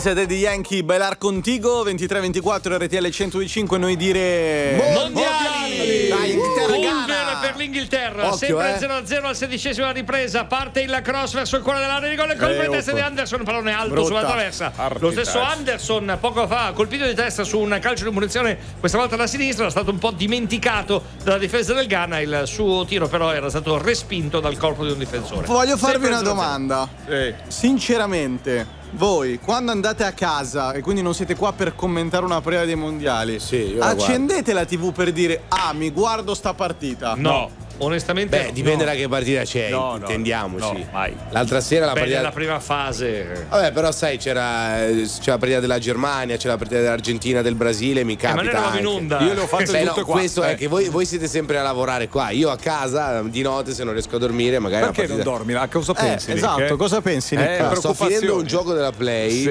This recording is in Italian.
Siete di Yankee, bailar contigo, 23-24 RTL 105, noi dire mondiali. Dai, Bulgare per l'Inghilterra. Occhio, sempre 0-0 al 16ª ripresa. Parte il cross verso il cuore dell'area di gol e colpo di testa di Anderson, pallone alto Brutta. sulla traversa. Lo stesso Anderson poco fa ha colpito di testa su un calcio di munizione, questa volta da sinistra, è stato un po' dimenticato dalla difesa del Ghana. Il suo tiro però era stato respinto dal corpo di un difensore. Voglio farvi Sempre una 0-0. domanda. Sinceramente, voi quando andate a casa e quindi non siete qua per commentare una preda dei mondiali, Sì, io la accendete la TV per dire mi guardo sta partita? No. Onestamente Beh, dipende da che partita c'è, intendiamoci. no, mai. L'altra sera la partita. Nella prima fase. Vabbè, però sai, c'era la partita della Germania, c'è la partita dell'Argentina, del Brasile, mi capita. Ma noi eravamo in anche. onda. Io le ho fatte Beh, tutte no, qua. questo è che voi siete sempre a lavorare qua. Io a casa di notte, se non riesco a dormire, magari Perché la partita. non dormi? A cosa pensi? Nick? Esatto, cosa pensi, Nick? No, sto finendo un gioco della Play.